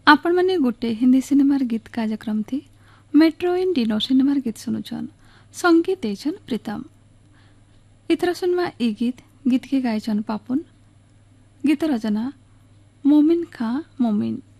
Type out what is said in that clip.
आपण मैंने गोटे हिंदी सिनेमार गीत कार्यक्रम थी मेट्रो इन डिनो सिनेमार गीत सुनुछन। संगीत देछन प्रीतम। इतर सुनमा ई गीत के गायचन पापुन। गीत रचना मोमिन खां मोमिन।